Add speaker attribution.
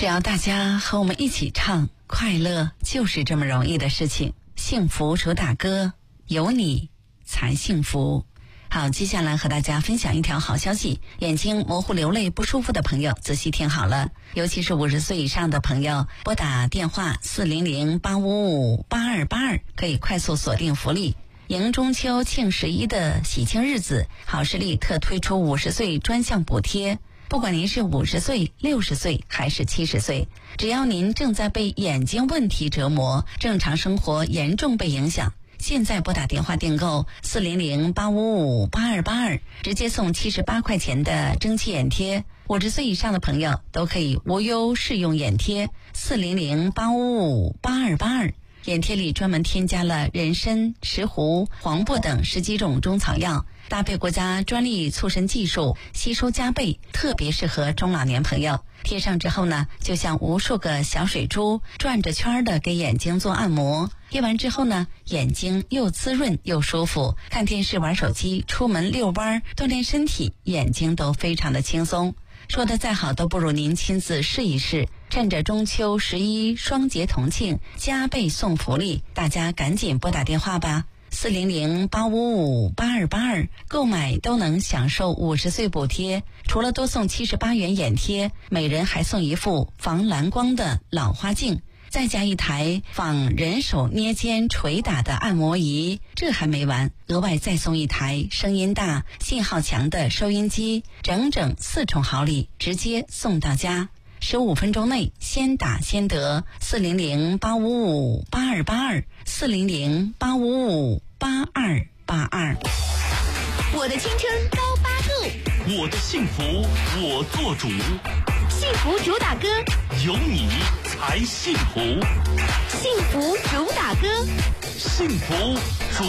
Speaker 1: 只要大家和我们一起唱，快乐就是这么容易的事情。幸福主打歌，有你才幸福。好，接下来和大家分享一条好消息，眼睛模糊流泪不舒服的朋友仔细听好了，尤其是50岁以上的朋友，拨打电话400-855-8282可以快速锁定福利。迎中秋庆11的喜庆日子，好视力特推出50岁专项补贴，不管您是50岁、60岁还是70岁，只要您正在被眼睛问题折磨，正常生活严重被影响，现在拨打电话订购400-855-8282，直接送78块钱的蒸汽眼贴，50岁以上的朋友都可以无忧试用眼贴，400-855-8282。眼贴里专门添加了人参、石斛、黄柏等10几种中草药，搭配国家专利促生技术，吸收加倍，特别适合中老年朋友。贴上之后呢，就像无数个小水珠转着圈的给眼睛做按摩。贴完之后呢，眼睛又滋润又舒服，看电视、玩手机、出门遛弯、锻炼身体，眼睛都非常的轻松。说的再好都不如您亲自试一试。趁着中秋11双节同庆，加倍送福利，大家赶紧拨打电话吧。400-855-8282，购买都能享受50岁补贴，除了多送78元眼贴，每人还送一副防蓝光的老花镜，再加一台仿人手捏肩捶打的按摩仪。这还没完，额外再送一台声音大、信号强的收音机，整整4重好礼，直接送到家。15分钟内先打先得，400-855-8282，400-855-8282。
Speaker 2: 我的青春高八度，
Speaker 3: 我的幸福我做主，
Speaker 2: 幸福主打歌，
Speaker 3: 有你才幸福，
Speaker 2: 幸福主打歌，
Speaker 3: 幸福主